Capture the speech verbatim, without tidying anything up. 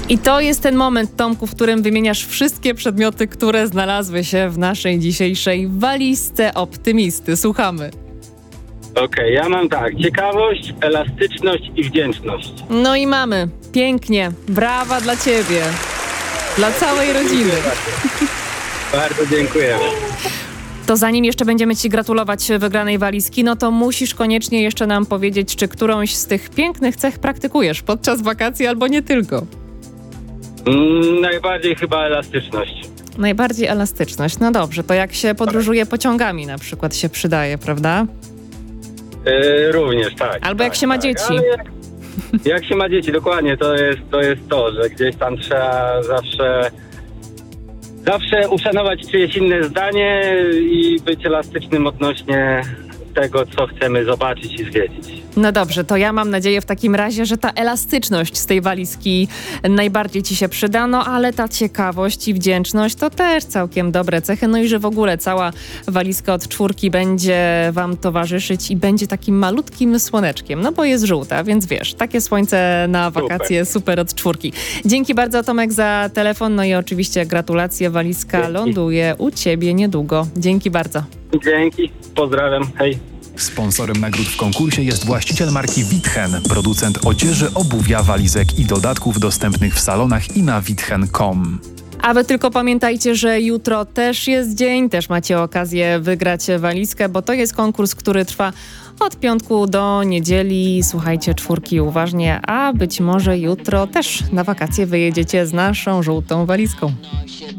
I to jest ten moment, Tomku, w którym wymieniasz wszystkie przedmioty, które znalazły się w naszej dzisiejszej walizce optymisty. Słuchamy. Okej, okay, ja mam tak, ciekawość, elastyczność i wdzięczność. No i mamy. Pięknie. Brawa dla ciebie. Dla całej rodziny. Bardzo dziękuję. To zanim jeszcze będziemy ci gratulować wygranej walizki, no to musisz koniecznie jeszcze nam powiedzieć, czy którąś z tych pięknych cech praktykujesz podczas wakacji albo nie tylko. Mm, najbardziej chyba elastyczność. Najbardziej elastyczność. No dobrze, to jak się podróżuje pociągami na przykład się przydaje, prawda? Yy, również, tak. Albo tak, jak się ma tak. dzieci. Ale Jak, jak się ma dzieci, dokładnie, to jest, to jest to, że gdzieś tam trzeba zawsze zawsze uszanować czyjeś inne zdanie i być elastycznym odnośnie tego, co chcemy zobaczyć i zwiedzić. No dobrze, to ja mam nadzieję w takim razie, że ta elastyczność z tej walizki najbardziej ci się przyda, no ale ta ciekawość i wdzięczność to też całkiem dobre cechy, no i że w ogóle cała walizka od czwórki będzie wam towarzyszyć i będzie takim malutkim słoneczkiem, no bo jest żółta, więc wiesz, takie słońce na wakacje super, super od czwórki. Dzięki bardzo, Tomek, za telefon, no i oczywiście gratulacje, walizka Dzięki. Ląduje u ciebie niedługo. Dzięki bardzo. Dzięki, pozdrawiam, hej. Sponsorem nagród w konkursie jest właściciel marki Witchen, producent odzieży, obuwia, walizek i dodatków dostępnych w salonach i na witchen kropka com. A wy tylko pamiętajcie, że jutro też jest dzień, też macie okazję wygrać walizkę, bo to jest konkurs, który trwa od piątku do niedzieli. Słuchajcie czwórki uważnie, a być może jutro też na wakacje wyjedziecie z naszą żółtą walizką.